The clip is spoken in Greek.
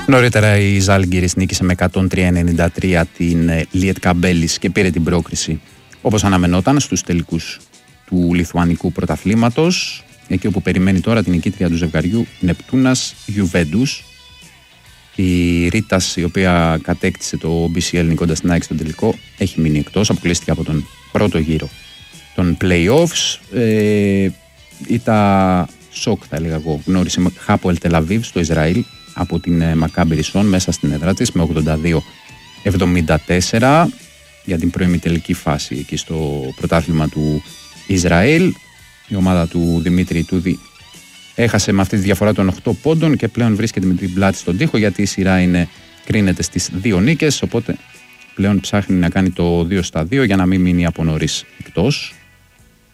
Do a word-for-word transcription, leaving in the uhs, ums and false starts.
Νωρίτερα η Ζάλγκιρις νίκησε με εκατόν τρία ενενήντα τρία την Lietkabelis και πήρε την πρόκριση, όπως αναμενόταν, στους τελικούς του Λιθουανικού πρωταθλήματος, εκεί όπου περιμένει τώρα την νικήτρια του ζευγαριού Νεπτούνας Juventus. Η Ρίτας, η οποία κατέκτησε το μπι σι ελ νικώντας την ΑΕΚ στον τελικό, έχει μείνει εκτός, αποκλείστηκε από τον πρώτο γύρο των play-offs. Ε, ήταν σοκ, θα έλεγα εγώ. Γνώρισε Χάπολ Τελαβίβ στο Ισραήλ από την Μακάμπι Ρισόν μέσα στην έδρα της με ογδόντα δύο εβδομήντα τέσσερα για την προημιτελική φάση εκεί στο πρωτάθλημα του Ισραήλ. Η ομάδα του Δημήτρη Τούδη έχασε με αυτή τη διαφορά των οκτώ πόντων και πλέον βρίσκεται με την πλάτη στον τοίχο, γιατί η σειρά είναι, κρίνεται στις δύο νίκες, οπότε πλέον ψάχνει να κάνει το δύο στα δύο για να μην μείνει από νωρίς εκτός.